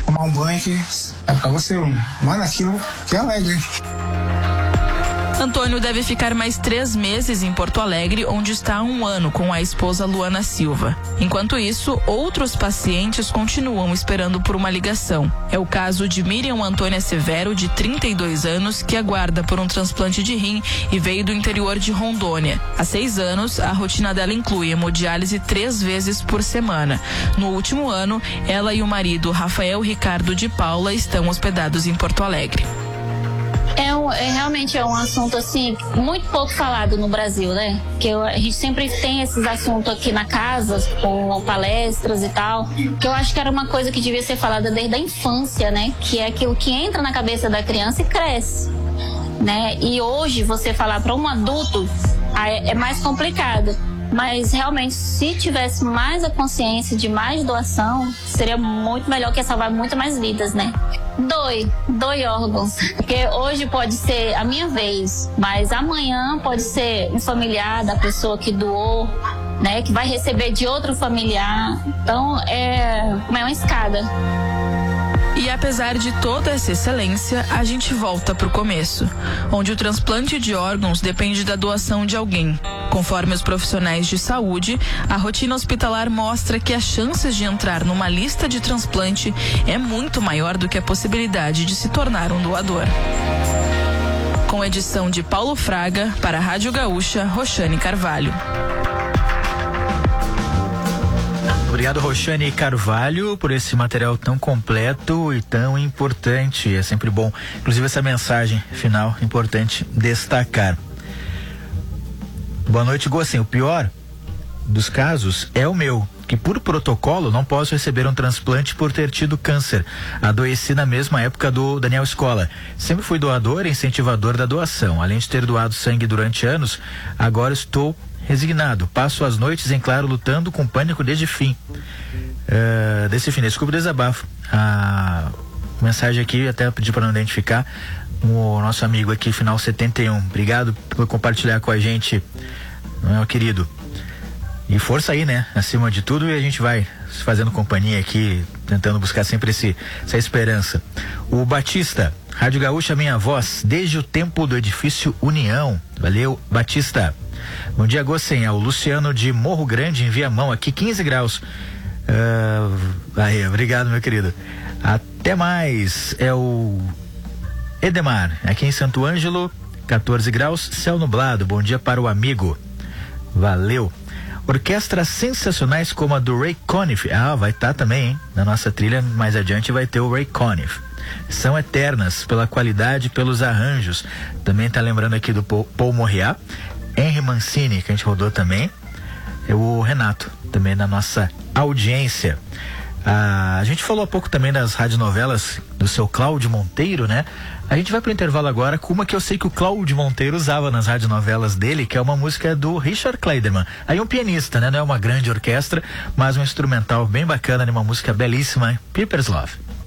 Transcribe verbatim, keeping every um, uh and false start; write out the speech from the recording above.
tomar um banho que vai ficar você, mano, aquilo que é alegre. Antônio deve ficar mais três meses em Porto Alegre, onde está há um ano com a esposa Luana Silva. Enquanto isso, outros pacientes continuam esperando por uma ligação. É o caso de Miriam Antônia Severo, de trinta e dois anos, que aguarda por um transplante de rim e veio do interior de Rondônia. Há seis anos, a rotina dela inclui hemodiálise três vezes por semana. No último ano, ela e o marido Rafael Ricardo de Paula estão hospedados em Porto Alegre. É, um, é realmente é um assunto assim muito pouco falado no Brasil, né? Que eu, a gente sempre tem esses assuntos aqui na casa, com palestras e tal, que eu acho que era uma coisa que devia ser falada desde a infância, né? Que é aquilo que entra na cabeça da criança e cresce, né? E hoje você falar para um adulto é, é mais complicado. Mas realmente, se tivesse mais a consciência de mais doação, seria muito melhor, que ia salvar muito mais vidas, né? Doe, doe órgãos. Porque hoje pode ser a minha vez, mas amanhã pode ser um familiar da pessoa que doou, né? Que vai receber de outro familiar. Então, é, é uma escada. E apesar de toda essa excelência, a gente volta pro começo, onde o transplante de órgãos depende da doação de alguém. Conforme os profissionais de saúde, a rotina hospitalar mostra que as chances de entrar numa lista de transplante é muito maior do que a possibilidade de se tornar um doador. Com edição de Paulo Fraga, para a Rádio Gaúcha, Roxane Carvalho. Obrigado, Roxane Carvalho, por esse material tão completo e tão importante. É sempre bom, inclusive, essa mensagem final, importante destacar. Boa noite, Gossen. O pior dos casos é o meu, que por protocolo não posso receber um transplante por ter tido câncer. Adoeci na mesma época do Daniel Escola. Sempre fui doador e incentivador da doação. Além de ter doado sangue durante anos, agora estou resignado. Passo as noites em claro lutando com pânico desde fim. Uh, desse fim, desculpa o desabafo. A mensagem aqui, até pedi para não identificar, o nosso amigo aqui, final setenta e um. Obrigado por compartilhar com a gente, meu querido. E força aí, né? Acima de tudo, e a gente vai fazendo companhia aqui, tentando buscar sempre esse, essa esperança. O Batista, Rádio Gaúcha, minha voz, desde o tempo do edifício União. Valeu, Batista. Bom dia, Gossen. É o Luciano de Morro Grande, em Viamão, aqui quinze graus. Uh, aí, obrigado, meu querido. Até mais. É o Edemar, aqui em Santo Ângelo, quatorze graus, céu nublado. Bom dia para o amigo. Valeu. Orquestras sensacionais como a do Ray Conniff. Ah, vai estar tá também, hein? Na nossa trilha, mais adiante, vai ter o Ray Conniff. São eternas pela qualidade e pelos arranjos. Também tá lembrando aqui do Paul, Paul Morriat, Henry Mancini, que a gente rodou também. É o Renato, também na nossa audiência. Ah, a gente falou há pouco também das radionovelas do seu Cláudio Monteiro, né? A gente vai pro intervalo agora com uma que eu sei que o Cláudio Monteiro usava nas radionovelas dele, que é uma música do Richard Kleiderman. Aí um pianista, né? Não é uma grande orquestra, mas um instrumental bem bacana, uma música belíssima, Piper's Love.